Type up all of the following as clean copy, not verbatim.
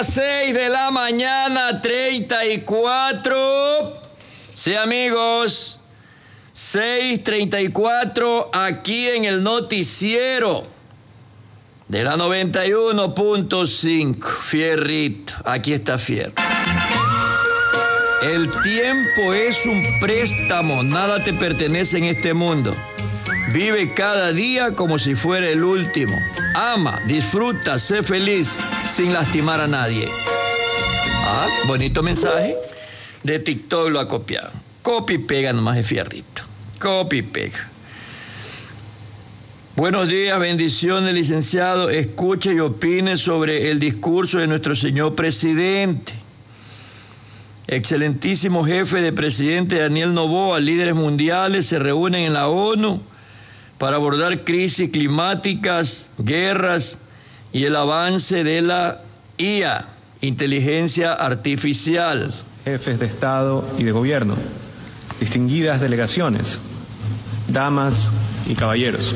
las 6 de la mañana, 34. Sí, amigos, 6:34 aquí en el noticiero de la 91.5. Fierrito, aquí está Fierro. El tiempo es un préstamo, nada te pertenece en este mundo. Vive cada día como si fuera el último. Ama, disfruta, sé feliz, sin lastimar a nadie. Ah, bonito mensaje. De TikTok lo ha copiado. Copy y pega nomás de Fierrito. Copy y pega. Buenos días, bendiciones, licenciado. Escuche y opine sobre el discurso de nuestro señor presidente. Excelentísimo jefe de presidente Daniel Noboa, líderes mundiales se reúnen en la ONU para abordar crisis climáticas, guerras y el avance de la IA, inteligencia artificial. Jefes de Estado y de Gobierno, distinguidas delegaciones, damas y caballeros.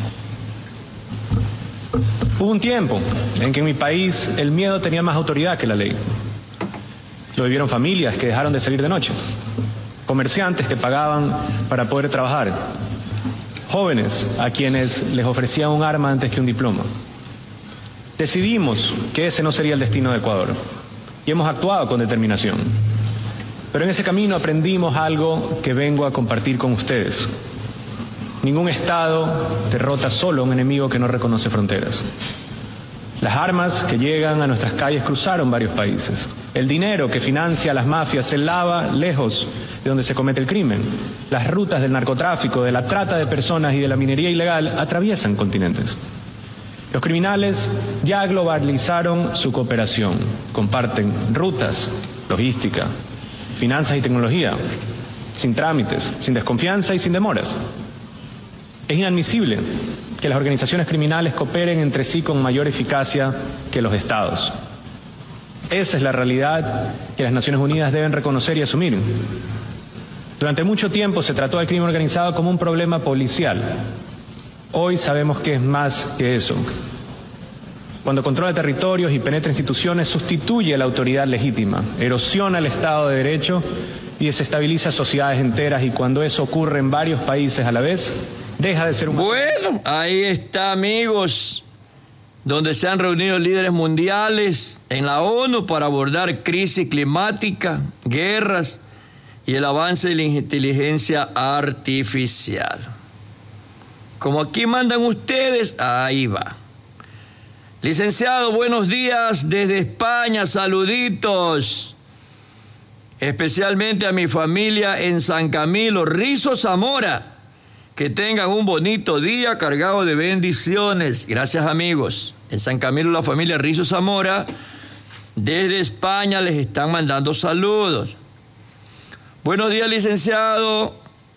Hubo un tiempo en que en mi país el miedo tenía más autoridad que la ley. Lo vivieron familias que dejaron de salir de noche, comerciantes que pagaban para poder trabajar, jóvenes a quienes les ofrecían un arma antes que un diploma. Decidimos que ese no sería el destino de Ecuador y hemos actuado con determinación. Pero en ese camino aprendimos algo que vengo a compartir con ustedes. Ningún Estado derrota solo a un enemigo que no reconoce fronteras. Las armas que llegan a nuestras calles cruzaron varios países. El dinero que financia a las mafias se lava lejos de donde se comete el crimen. Las rutas del narcotráfico, de la trata de personas y de la minería ilegal atraviesan continentes. Los criminales ya globalizaron su cooperación. Comparten rutas, logística, finanzas y tecnología, sin trámites, sin desconfianza y sin demoras. Es inadmisible que las organizaciones criminales cooperen entre sí con mayor eficacia que los Estados. Esa es la realidad que las Naciones Unidas deben reconocer y asumir. Durante mucho tiempo se trató al crimen organizado como un problema policial. Hoy sabemos que es más que eso. Cuando controla territorios y penetra instituciones, sustituye a la autoridad legítima, erosiona el Estado de Derecho y desestabiliza sociedades enteras. Y cuando eso ocurre en varios países a la vez, deja de ser un... Bueno, ahí está, amigos, donde se han reunido líderes mundiales en la ONU para abordar crisis climática, guerras y el avance de la inteligencia artificial. Como aquí mandan ustedes, ahí va. Licenciado, buenos días desde España, saluditos. Especialmente a mi familia en San Camilo, Rizo Zamora. Que tengan un bonito día cargado de bendiciones. Gracias, amigos. En San Camilo, la familia Rizo Zamora, desde España, les están mandando saludos. Buenos días, licenciado.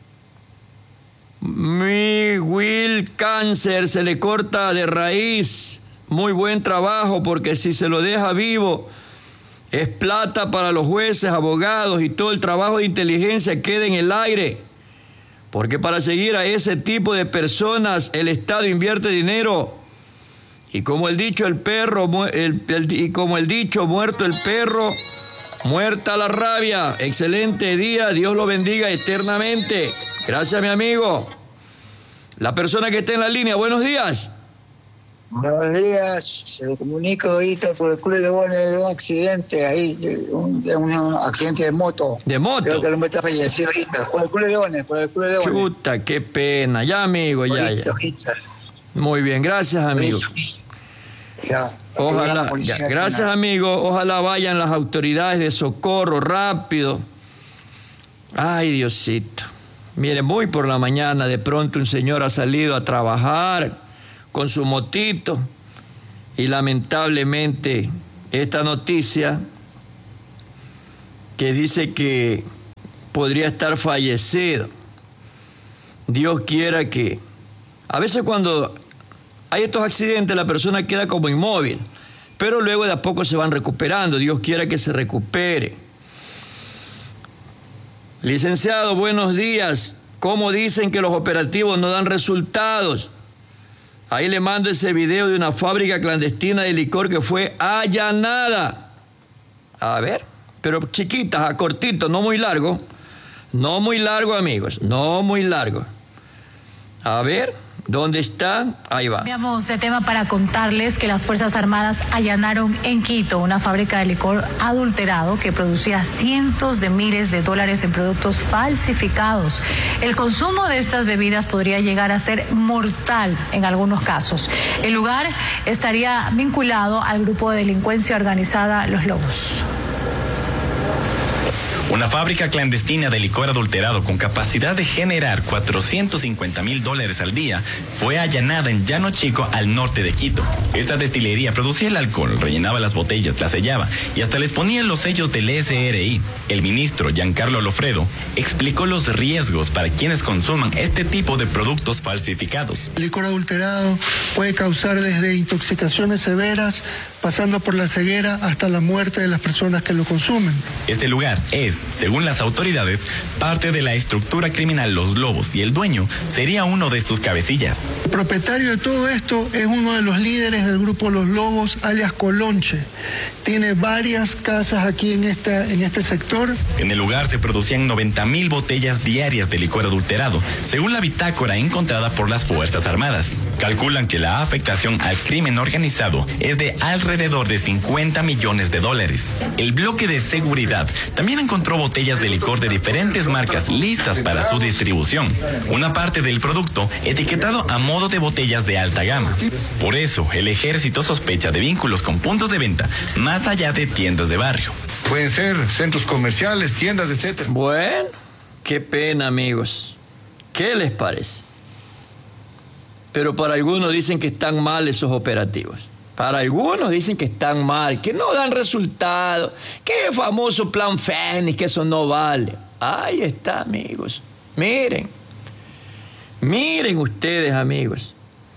Mi Will Cáncer se le corta de raíz. Muy buen trabajo, porque si se lo deja vivo, es plata para los jueces, abogados y todo el trabajo de inteligencia queda en el aire. Porque para seguir a ese tipo de personas el Estado invierte dinero. Y como el dicho, muerto el perro, muerta la rabia. Excelente día, Dios lo bendiga eternamente. Gracias, mi amigo. La persona que está en la línea, buenos días. Buenos días, se comunico ahorita por el Club de Leones de un accidente ahí, un accidente de moto. ¿De moto? Creo que el hombre está fallecido ahorita, por el Club de Leones, Chuta, qué pena, ya amigo, ya. Muy bien, gracias amigo. Ya. Ojalá, gracias amigo, ojalá vayan las autoridades de socorro rápido. Ay, Diosito. Miren, muy por la mañana, de pronto un señor ha salido a trabajar con su motito y lamentablemente esta noticia que dice que podría estar fallecido. Dios quiera que... A veces cuando hay estos accidentes la persona queda como inmóvil, pero luego de a poco se van recuperando. Dios quiera que se recupere. Licenciado, buenos días. ¿Cómo dicen que los operativos no dan resultados? Ahí le mando ese video de una fábrica clandestina de licor que fue allanada. A ver, pero chiquitas, a cortito, no muy largo. No muy largo, amigos, no muy largo. A ver, ¿dónde está? Ahí va. Cambiamos de tema para contarles que las Fuerzas Armadas allanaron en Quito una fábrica de licor adulterado que producía cientos de miles de dólares en productos falsificados. El consumo de estas bebidas podría llegar a ser mortal en algunos casos. El lugar estaría vinculado al grupo de delincuencia organizada Los Lobos. Una fábrica clandestina de licor adulterado con capacidad de generar $450,000 al día fue allanada en Llano Chico, al norte de Quito. Esta destilería producía el alcohol, rellenaba las botellas, las sellaba y hasta les ponía los sellos del SRI. El ministro Giancarlo Lofredo explicó los riesgos para quienes consuman este tipo de productos falsificados. El licor adulterado puede causar desde intoxicaciones severas, pasando por la ceguera hasta la muerte de las personas que lo consumen. Este lugar es, según las autoridades, parte de la estructura criminal Los Lobos y el dueño sería uno de sus cabecillas. El propietario de todo esto es uno de los líderes del grupo Los Lobos, alias Colonche. Tiene varias casas aquí en este sector. En el lugar se producían 90,000 botellas diarias de licor adulterado, según la bitácora encontrada por las Fuerzas Armadas. Calculan que la afectación al crimen organizado es de alrededor de $50 millones. El bloque de seguridad también encontró botellas de licor de diferentes marcas listas para su distribución. Una parte del producto etiquetado a modo de botellas de alta gama. Por eso, el ejército sospecha de vínculos con puntos de venta más allá de tiendas de barrio. Pueden ser centros comerciales, tiendas, etc. Bueno, qué pena, amigos. ¿Qué les parece? Pero para algunos dicen que están mal esos operativos. Para algunos dicen que están mal, que no dan resultado, que el famoso plan Fénix, que eso no vale. Ahí está, amigos. Miren ustedes, amigos.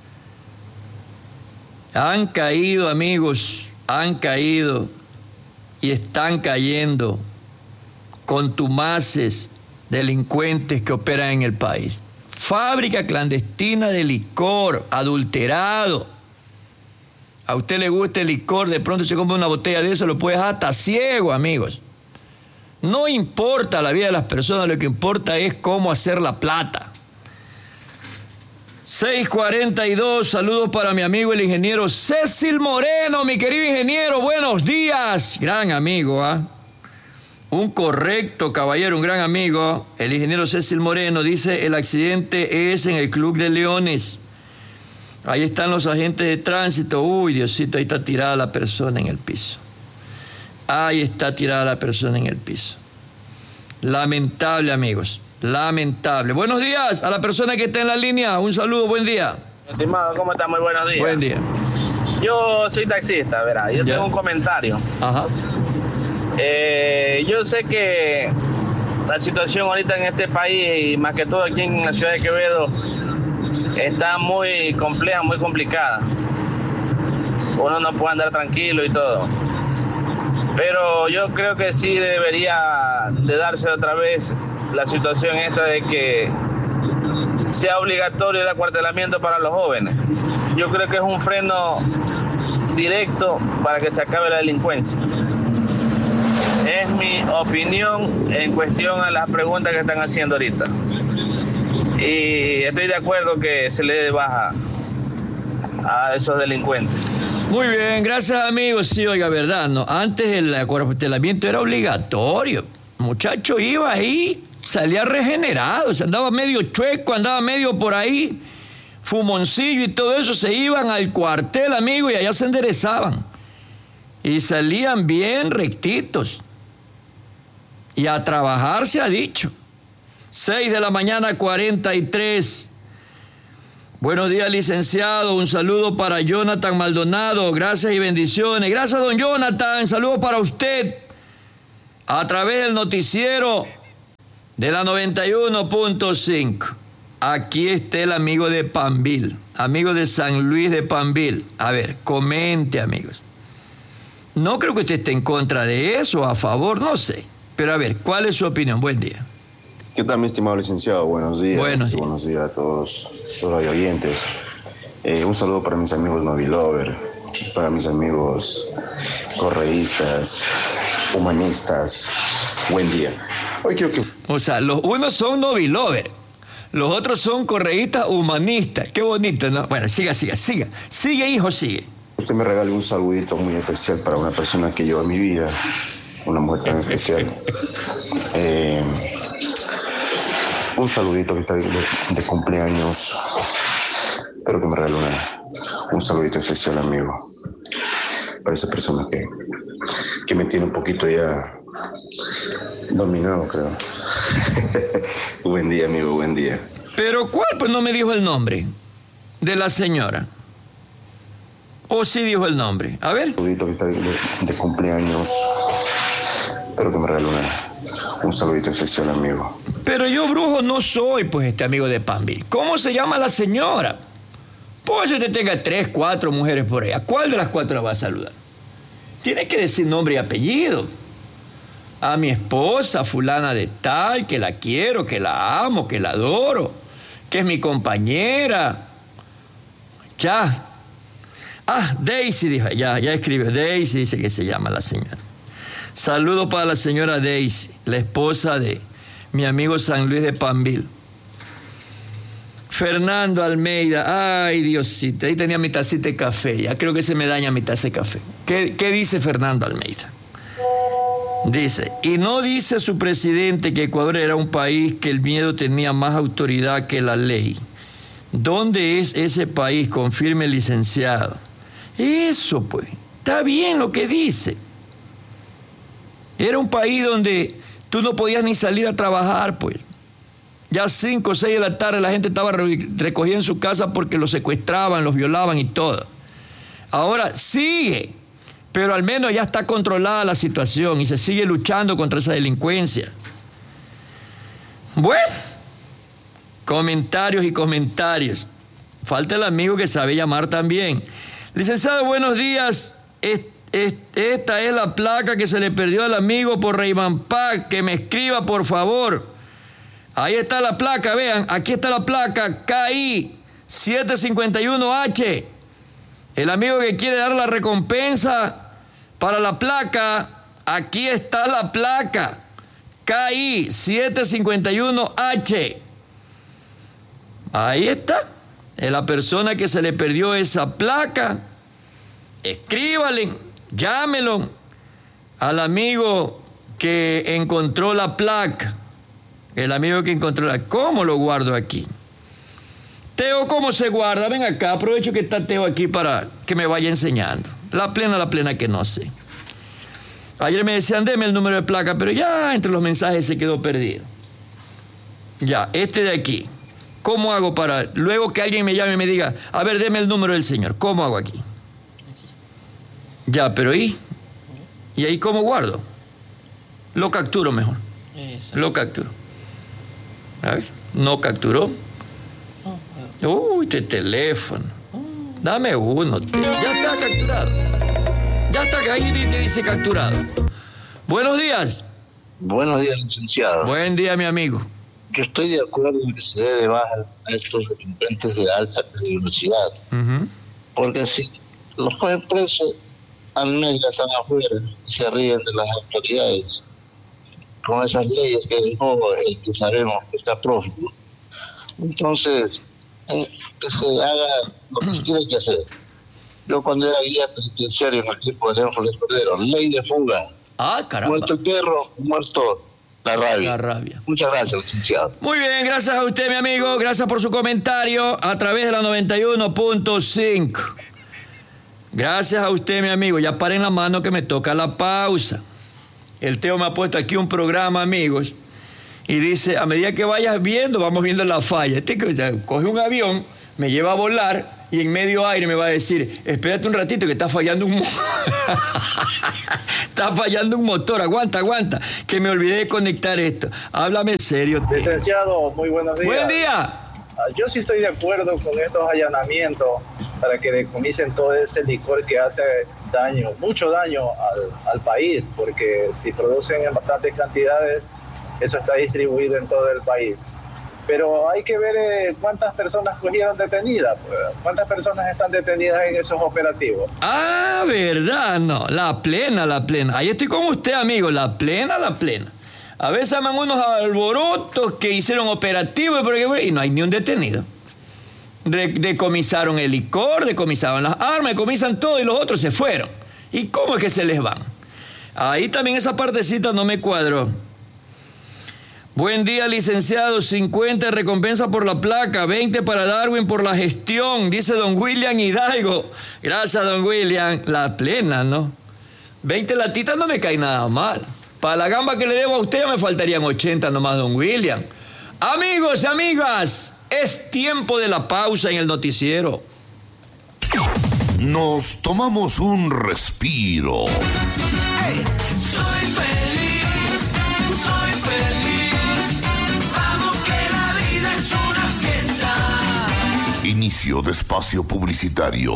Han caído, amigos, han caído y están cayendo contumaces delincuentes que operan en el país. Fábrica clandestina de licor adulterado. A usted le gusta el licor, de pronto se compra una botella de eso, lo puede dejar hasta ciego, amigos. No importa la vida de las personas, lo que importa es cómo hacer la plata. 6:42, saludos para mi amigo el ingeniero Cecil Moreno, mi querido ingeniero, buenos días. Gran amigo, ¿ah? Un correcto caballero, un gran amigo. El ingeniero Cecil Moreno dice, el accidente es en el Club de Leones. Ahí están los agentes de tránsito. Uy, Diosito, ahí está tirada la persona en el piso. Ahí está tirada la persona en el piso. Lamentable, amigos. Lamentable. Buenos días a la persona que está en la línea. Un saludo, buen día. Estimado, ¿cómo está? Muy buenos días. Buen día. Yo soy taxista, verá. Yo tengo un comentario. Ajá. Yo sé que la situación ahorita en este país, y más que todo aquí en la ciudad de Quevedo, está muy compleja, muy complicada. Uno no puede andar tranquilo y todo. Pero yo creo que sí debería de darse otra vez la situación esta de que sea obligatorio el acuartelamiento para los jóvenes. Yo creo que es un freno directo para que se acabe la delincuencia. Es mi opinión en cuestión a las preguntas que están haciendo ahorita. Y estoy de acuerdo que se le dé baja a esos delincuentes. Muy bien, gracias, amigos. Sí, oiga, verdad, ¿no? Antes el acuartelamiento era obligatorio. Muchacho iba ahí, salía regenerado, se andaba medio chueco, andaba medio por ahí, fumoncillo y todo eso, se iban al cuartel, amigo, y allá se enderezaban. Y salían bien rectitos. Y a trabajar se ha dicho. 6:43 a.m. Buenos días, licenciado. Un saludo para Jonathan Maldonado. Gracias y bendiciones. Gracias, don Jonathan. Saludo para usted a través del noticiero de la 91.5. Aquí está el amigo de Panville, amigo de San Luis de Panville. A ver, comente, amigos. No creo que usted esté en contra de eso, a favor, no sé. Pero a ver, ¿cuál es su opinión? Buen día. ¿Qué tal, mi estimado licenciado? Buenos días. Buenos días a todos los oyentes. Un saludo para mis amigos Novilover. para mis amigos correístas, humanistas, buen día. Hoy quiero que... O sea, los unos son novilovers, los otros son correístas humanistas. Qué bonito, ¿no? Bueno, siga. Sigue, hijo, sigue. Usted me regale un saludito muy especial para una persona que lleva en mi vida, una mujer tan especial. Un saludito que está de cumpleaños. Espero que me regale un saludito especial, amigo. Para esa persona que me tiene un poquito ya dominado, creo. Buen día, amigo, buen día. ¿Pero cuál? Pues no me dijo el nombre de la señora. ¿O sí dijo el nombre? A ver. Un saludito que está de cumpleaños. Espero que me regale un saludito especial, amigo. Pero yo brujo no soy, pues, amigo de Panville. ¿Cómo se llama la señora? Puede ser que tenga 3, 4 mujeres por ahí. ¿A cuál de las 4 la va a saludar? Tiene que decir nombre y apellido. A mi esposa, fulana de tal, que la quiero, que la amo, que la adoro, que es mi compañera. Ya. Ah, Daisy, dijo. Ya escribió. Daisy dice que se llama la señora. Saludo para la señora Daisy, la esposa de mi amigo San Luis de Panville. Fernando Almeida, ay Diosito, ahí tenía mi tacita de café, ya creo que se me daña mi taza de café. ¿Qué dice Fernando Almeida? Dice, y no dice su presidente que Ecuador era un país que el miedo tenía más autoridad que la ley. ¿Dónde es ese país? Confirme el licenciado. Eso pues, está bien lo que dice. Era un país donde tú no podías ni salir a trabajar, pues. Ya 5 o 6 de la tarde la gente estaba recogida en su casa porque los secuestraban, los violaban y todo. Ahora sigue, pero al menos ya está controlada la situación y se sigue luchando contra esa delincuencia. Bueno, comentarios y comentarios. Falta el amigo que sabe llamar también. Licenciado, buenos días. Esta es la placa que se le perdió al amigo por Reimampá. Que me escriba, por favor. Ahí está la placa, vean. Aquí está la placa KI 751H. El amigo que quiere dar la recompensa para la placa, aquí está la placa KI 751H. Ahí está. Es la persona que se le perdió esa placa. Escríbale, llámelo al amigo que encontró la placa. El amigo que encontró la... ¿Cómo lo guardo aquí? Teo, ¿cómo se guarda? Ven acá, aprovecho que está Teo aquí para que me vaya enseñando. La plena que no sé. Ayer me decían, deme el número de placa, pero ya entre los mensajes se quedó perdido. Ya, este de aquí. ¿Cómo hago para... Luego que alguien me llame y me diga, a ver, deme el número del señor. ¿Cómo hago aquí? Ya, pero ¿y ahí cómo guardo? Lo capturo mejor. Lo capturo. A ver, no capturó. Uy, este teléfono. Dame uno. Ya está capturado. Ya está, ahí dice capturado. Buenos días. Buenos días, licenciado. Buen día, mi amigo. Yo estoy de acuerdo en que se dé de baja a estos delincuentes de alta peligrosidad. Porque si los cogen presos, al mes ya están afuera y se ríen de las autoridades con esas leyes que dijo el que sabemos que está prófugo. Entonces, que se haga lo que se tiene que hacer. Yo cuando era guía penitenciario en el tiempo del Énfoles Cordero, ley de fuga. Ah, caramba. Muerto el perro, muerto la rabia. La rabia. Muchas gracias, licenciado. Muy bien, gracias a usted, mi amigo. Gracias por su comentario a través de la 91.5. Gracias a usted, mi amigo. Ya paren la mano que me toca la pausa. El Teo me ha puesto aquí un programa, amigos, y dice, a medida que vayas viendo, vamos viendo la falla. Coge un avión, me lleva a volar, y en medio aire me va a decir, espérate un ratito que está fallando un está fallando un motor, aguanta, que me olvidé de conectar esto. Háblame serio. Licenciado, muy buenos días. Buen día. Yo sí estoy de acuerdo con estos allanamientos para que decomisen todo ese licor que hace daño, mucho daño al país, porque si producen en bastantes cantidades, eso está distribuido en todo el país. pero hay que ver cuántas personas cogieron detenidas, pues, cuántas personas están detenidas en esos operativos. Ah, verdad, no, la plena. Ahí estoy con usted, amigo, la plena. A veces aman unos alborotos que hicieron operativos y no hay ni un detenido. Decomisaron el licor, decomisaron las armas, decomisan todo y los otros se fueron. ¿Y cómo es que se les van? Ahí también esa partecita no me cuadró. Buen día, licenciado. 50 de recompensa por la placa, 20 para Darwin por la gestión, dice don William Hidalgo. Gracias, don William. La plena, ¿no? 20 latitas no me cae nada mal. Para la gamba que le debo a usted ya me faltarían 80 nomás, don William. Amigos y amigas, es tiempo de la pausa en el noticiero. Nos tomamos un respiro. Hey, soy feliz. Vamos que la vida es una fiesta. Inicio de espacio publicitario.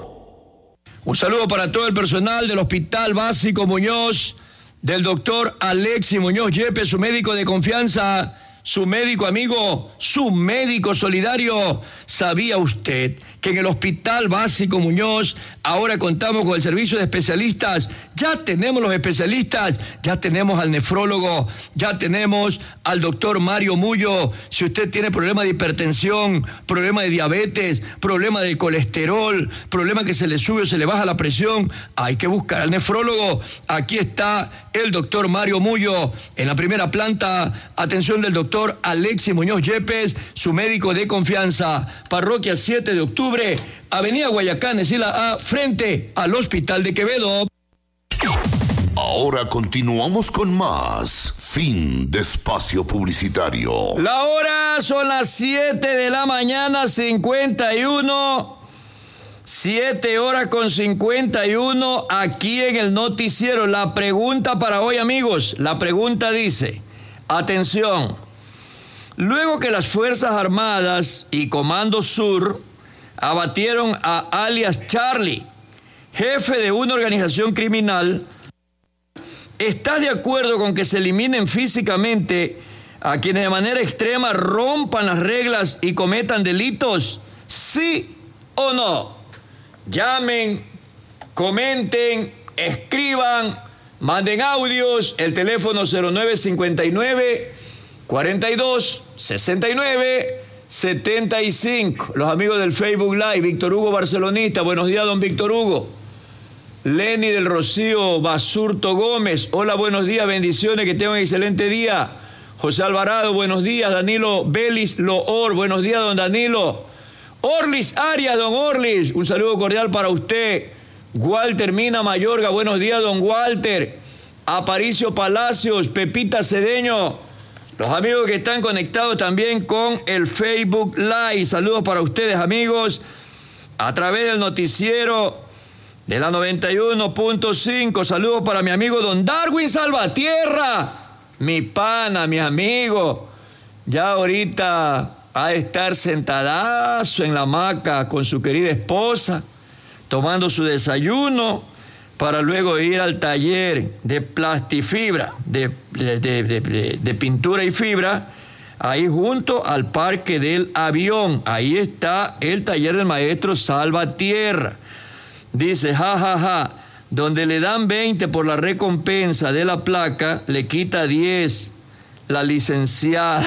Un saludo para todo el personal del Hospital Básico Muñoz, del doctor Alexis Muñoz Yepes, su médico de confianza, su médico amigo, su médico solidario. ¿Sabía usted que en el Hospital Básico Muñoz ahora contamos con el servicio de especialistas? Ya tenemos los especialistas, ya tenemos al nefrólogo, ya tenemos al doctor Mario Mullo. Si usted tiene problema de hipertensión, problema de diabetes, problema de colesterol, problema que se le sube o se le baja la presión, hay que buscar al nefrólogo. Aquí está el doctor Mario Mullo en la primera planta. Atención del doctor Alexis Muñoz Yepes, su médico de confianza. Parroquia 7 de octubre, Avenida Guayacán, Esila A, frente al Hospital de Quevedo. Ahora continuamos con más. Fin de espacio publicitario. La hora son las 7 de la mañana, 51. 7 horas con 51 aquí en el noticiero. La pregunta para hoy, amigos. La pregunta dice, atención, luego que las Fuerzas Armadas y Comando Sur abatieron a alias Charlie, jefe de una organización criminal, ¿estás de acuerdo con que se eliminen físicamente a quienes de manera extrema rompan las reglas y cometan delitos? ¿Sí o no? Llamen, comenten, escriban, manden audios, el teléfono 0959 42 69 75. Los amigos del Facebook Live, Víctor Hugo Barcelonista, buenos días, don Víctor Hugo. Lenny del Rocío Basurto Gómez, hola, buenos días, bendiciones, que tengan un excelente día. José Alvarado, buenos días. Danilo Belis Loor, buenos días, don Danilo. Orlis Arias, don Orlis, un saludo cordial para usted. Walter Mina Mayorga, buenos días, don Walter. Aparicio Palacios, Pepita Cedeño, los amigos que están conectados también con el Facebook Live. Saludos para ustedes, amigos, a través del noticiero de la 91.5. Saludos para mi amigo don Darwin Salvatierra, mi pana, mi amigo. Ya ahorita ha de estar sentadazo en la hamaca con su querida esposa, tomando su desayuno, para luego ir al taller de plastifibra, de pintura y fibra, ahí junto al Parque del Avión. Ahí está el taller del maestro Salvatierra. Dice, ja, donde le dan 20 por la recompensa de la placa, le quita 10 la licenciada.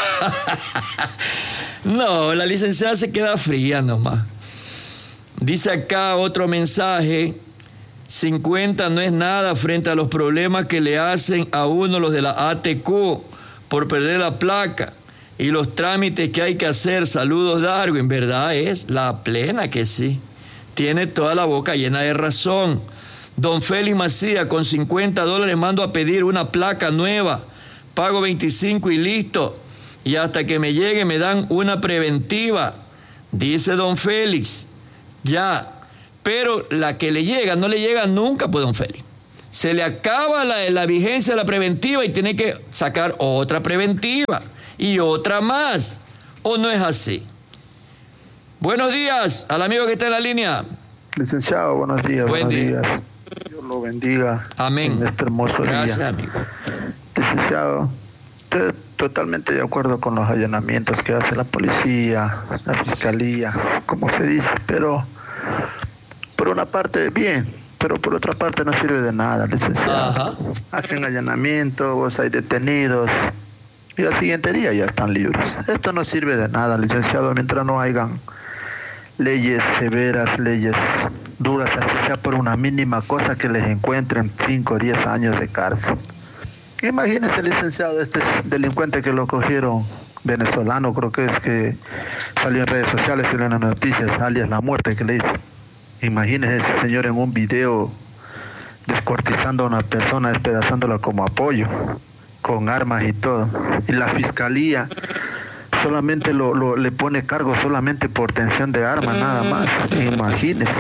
No, la licenciada se queda fría nomás. Dice acá otro mensaje, 50 no es nada frente a los problemas que le hacen a uno los de la ATQ por perder la placa y los trámites que hay que hacer. Saludos, Darwin. ¿Verdad es? La plena que sí. Tiene toda la boca llena de razón. Don Félix Macías, con $50 mando a pedir una placa nueva. Pago 25 y listo. Y hasta que me llegue me dan una preventiva. Dice don Félix. Ya. Pero la que le llega, no le llega nunca, pues, don Félix. Se le acaba la vigencia de la preventiva y tiene que sacar otra preventiva y otra más. ¿O no es así? Buenos días al amigo que está en la línea. Licenciado, buenos días. Buen día. Días. Dios lo bendiga. Amén. En este hermoso Gracias, día. amigo. Licenciado, usted totalmente de acuerdo con los allanamientos que hace la policía, la fiscalía, como se dice, pero por una parte bien, pero por otra parte no sirve de nada, licenciado. Ajá. Hacen allanamientos, hay detenidos y al siguiente día ya están libres. Esto no sirve de nada, licenciado, mientras no hayan leyes severas, leyes duras, así sea por una mínima cosa que les encuentren 5 o 10 años de cárcel. Imagínense, licenciado, este delincuente que lo cogieron, venezolano, creo que es, que salió en redes sociales y en las noticias, alias La Muerte, que le dice. Imagínense ese señor en un video descuartizando a una persona, despedazándola como apoyo, con armas y todo. Y la fiscalía solamente le pone cargo solamente por tensión de armas, nada más. Imagínense.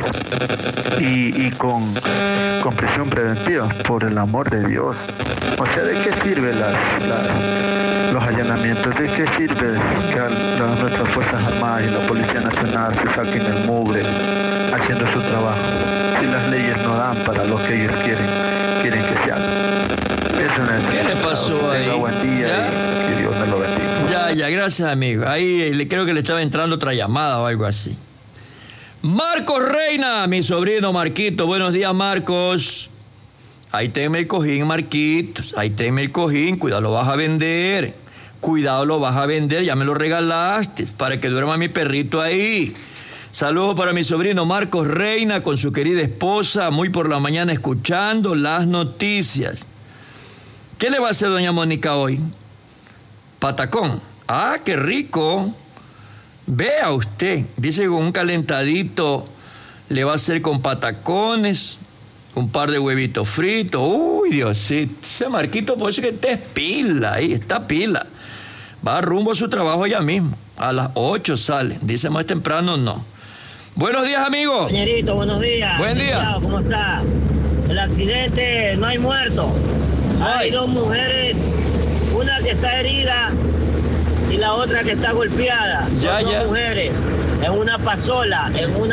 Y con prisión preventiva, por el amor de Dios. O sea, ¿de qué sirve los allanamientos? ¿De qué sirve que nuestras Fuerzas Armadas y la Policía Nacional se saquen el mugre haciendo su trabajo si las leyes no dan para lo que ellos quieren que se haga? ¿Qué le pasó ahí? Buen día y que Dios me lo bendiga. Ya, gracias, amigo. Ahí creo que le estaba entrando otra llamada o algo así. Marcos Reina, mi sobrino Marquito. Buenos días, Marcos. Ahí tenme el cojín, Marquitos. Ahí tenme el cojín. Cuidado, lo vas a vender. Cuidado, lo vas a vender. Ya me lo regalaste para que duerma mi perrito ahí. Saludos para mi sobrino Marcos Reina con su querida esposa. Muy por la mañana escuchando las noticias. ¿Qué le va a hacer doña Mónica hoy? Patacón. Ah, qué rico. Vea usted. Dice que con un calentadito le va a hacer con patacones, un par de huevitos fritos. Uy, Diosito. Ese Marquito, por eso que está pila ahí, está pila. Va rumbo a su trabajo ya mismo. A las 8 sale. Dice más temprano, no. Buenos días, amigo. Señorito, buenos días. Buen día. ¿Cómo está? El accidente, no hay muertos. Hay 2 mujeres, una que está herida y la otra que está golpeada. Son 2 mujeres en una pasola.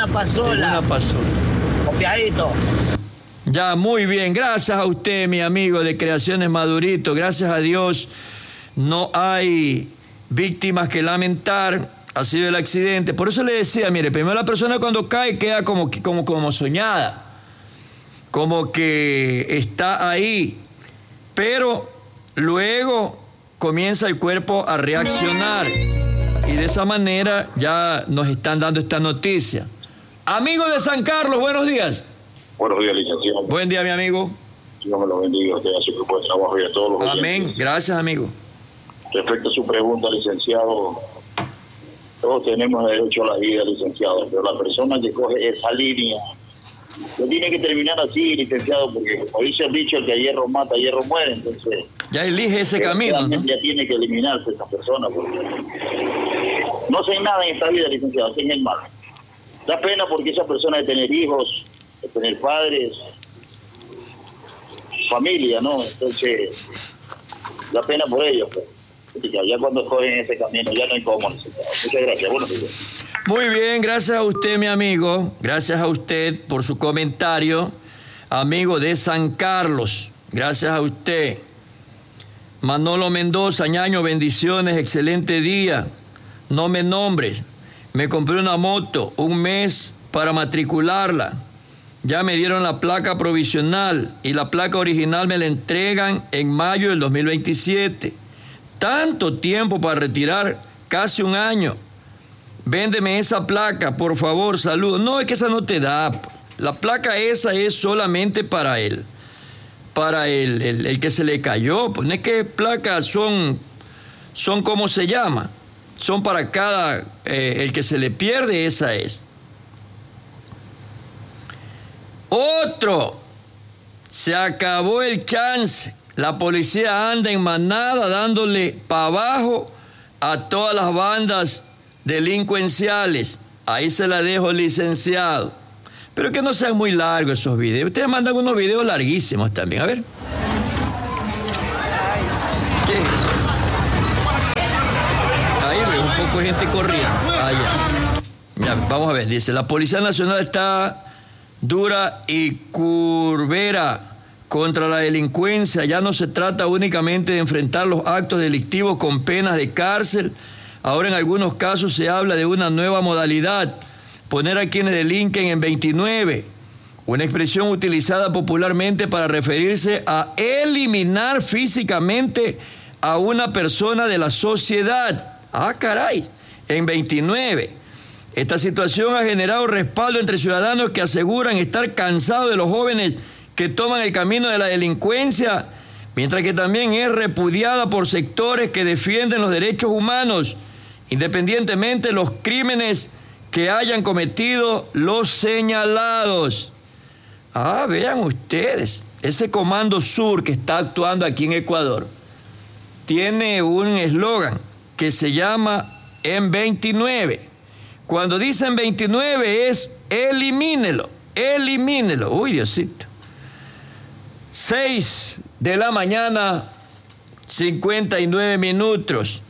Copiadito. Ya, muy bien. Gracias a usted, mi amigo de Creaciones Madurito. Gracias a Dios no hay víctimas que lamentar. Ha sido el accidente. Por eso le decía, mire, primero la persona cuando cae queda como soñada. Como que está ahí. Pero luego comienza el cuerpo a reaccionar. Y de esa manera ya nos están dando esta noticia. Amigo de San Carlos, buenos días. Buenos días, licenciado. Buen día, mi amigo. Dios me lo bendiga a usted, a su grupo de trabajo y a todos los Amén. oyentes. Gracias, amigo. Respecto a su pregunta, licenciado, todos tenemos derecho a la vida, licenciado, pero la persona que coge esa línea no tiene que terminar así, licenciado, porque como dice el dicho, que a hierro mata, a hierro muere, entonces... Ya elige ese camino, ¿no? Ya tiene que eliminarse esa persona, porque no hacen nada en esta vida, licenciado, hacen el mal. Da pena porque esa persona de tener hijos, de tener padres, familia, ¿no? Entonces, da pena por ellos, pues. Ya cuando cogen ese camino, ya no hay cómo, licenciado. Muchas gracias, buenos días. Muy bien, gracias a usted, mi amigo. Gracias a usted por su comentario. Amigo de San Carlos, gracias a usted. Manolo Mendoza, ñaño, bendiciones, excelente día. No me nombres. Me compré una moto, un mes para matricularla. Ya me dieron la placa provisional y la placa original me la entregan en mayo del 2027. Tanto tiempo para retirar, casi un año. Véndeme esa placa, por favor, saludos. No, es que esa no te da. La placa esa es solamente para él. Para el que se le cayó. Pues no es que placas son como se llama. Son para cada, el que se le pierde, esa es. Otro. Se acabó el chance. La policía anda en manada dándole para abajo a todas las bandas delincuenciales. Ahí se la dejo, licenciado. Pero que no sean muy largos esos videos. Ustedes mandan unos videos larguísimos también. A ver. ¿Qué es eso? Ahí veo un poco de gente corriendo. Ya, vamos a ver. Dice, la Policía Nacional está dura y curvera contra la delincuencia. Ya no se trata únicamente de enfrentar los actos delictivos con penas de cárcel. Ahora en algunos casos se habla de una nueva modalidad, poner a quienes delinquen en 29, una expresión utilizada popularmente para referirse a eliminar físicamente a una persona de la sociedad. ¡Ah, caray! En 29. Esta situación ha generado respaldo entre ciudadanos que aseguran estar cansados de los jóvenes que toman el camino de la delincuencia, mientras que también es repudiada por sectores que defienden los derechos humanos, independientemente de los crímenes que hayan cometido los señalados. Ah, vean ustedes, ese Comando Sur que está actuando aquí en Ecuador tiene un eslogan que se llama En 29. Cuando dicen 29 es elimínelo, elimínelo. Uy, Diosito. 6 de la mañana, 59 minutos.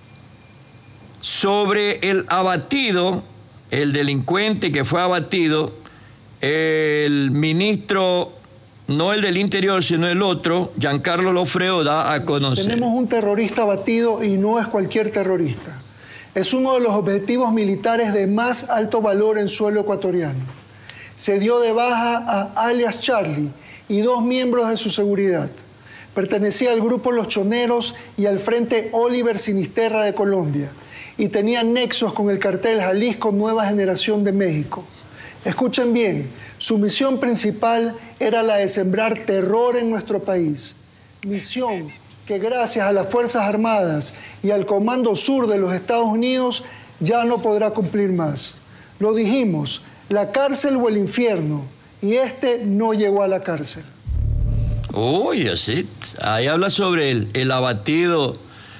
Sobre el abatido, el delincuente que fue abatido, el ministro, no el del Interior, sino el otro, Giancarlo Lofredo, da a conocer. Tenemos un terrorista abatido y no es cualquier terrorista. Es uno de los objetivos militares de más alto valor en suelo ecuatoriano. Se dio de baja a alias Charlie y 2 miembros de su seguridad. Pertenecía al grupo Los Choneros y al Frente Oliver Sinisterra de Colombia y tenía nexos con el cartel Jalisco Nueva Generación de México. Escuchen bien, su misión principal era la de sembrar terror en nuestro país. Misión que gracias a las Fuerzas Armadas y al Comando Sur de los Estados Unidos ya no podrá cumplir más. Lo dijimos, la cárcel o el infierno, y este no llegó a la cárcel. Uy, así, ahí habla sobre el abatido,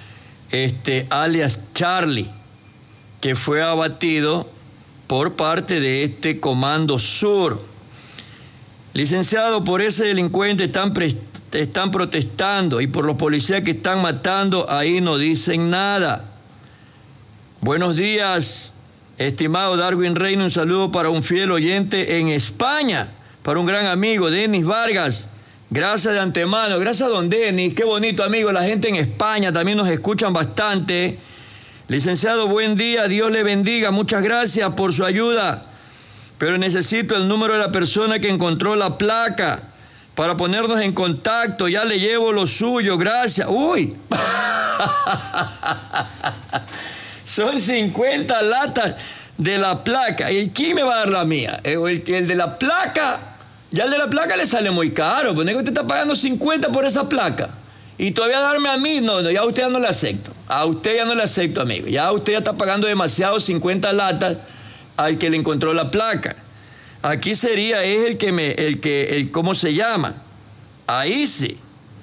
alias Charlie, que fue abatido por parte de este Comando Sur. Licenciado, por ese delincuente están protestando y por los policías que están matando, ahí no dicen nada. Buenos días, estimado Darwin Reina, un saludo para un fiel oyente en España, para un gran amigo, Denis Vargas. Gracias de antemano, gracias a don Denis, qué bonito amigo, la gente en España también nos escuchan bastante. Licenciado, buen día, Dios le bendiga, muchas gracias por su ayuda, pero necesito el número de la persona que encontró la placa para ponernos en contacto, ya le llevo lo suyo, gracias. ¡Uy! Son 50 latas de la placa. ¿Y quién me va a dar la mía? El de la placa, ya el de la placa le sale muy caro, pues usted está pagando 50 por esa placa. Y todavía darme a mí, no, ya a usted ya no le acepto. A usted ya no le acepto, amigo. Ya usted ya está pagando demasiado 50 latas al que le encontró la placa. Aquí sería, es ¿cómo se llama? Ahí sí.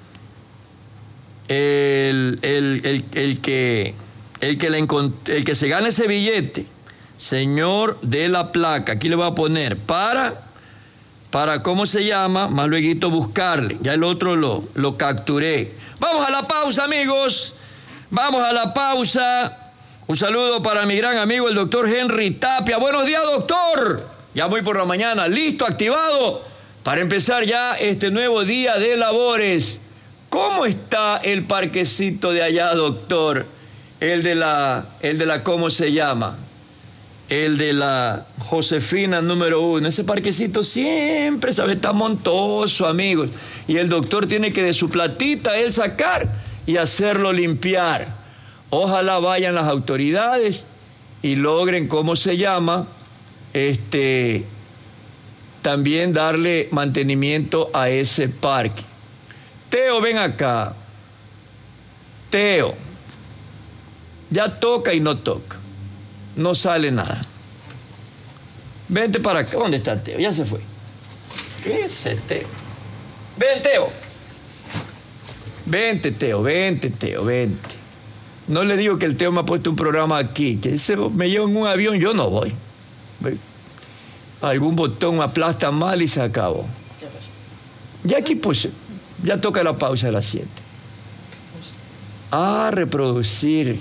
El que se gane ese billete, señor de la placa, aquí le voy a poner para ¿cómo se llama? Más luego buscarle. Ya el otro lo capturé. Vamos a la pausa, amigos. Vamos a la pausa. Un saludo para mi gran amigo, el doctor Henry Tapia. Buenos días, doctor. Ya muy por la mañana, listo, activado, para empezar ya este nuevo día de labores. ¿Cómo está el parquecito de allá, doctor? El de la ¿cómo se llama? El de la Josefina número 1. Ese parquecito siempre, ¿sabe? Está montoso, amigos. Y el doctor tiene que de su platita él sacar y hacerlo limpiar. Ojalá vayan las autoridades y logren, ¿cómo se llama? También darle mantenimiento a ese parque. Teo, ven acá. Teo. Ya toca y no toca. No sale nada. Vente para acá. ¿Dónde está Teo? Ya se fue. ¿Qué es ese Teo? Ven, Teo. Vente, Teo, vente. No le digo que el Teo me ha puesto un programa aquí, que me lleva en un avión, yo no voy. Algún botón me aplasta mal y se acabó. Ya aquí puse, ya toca la pausa a las 7. Reproducir.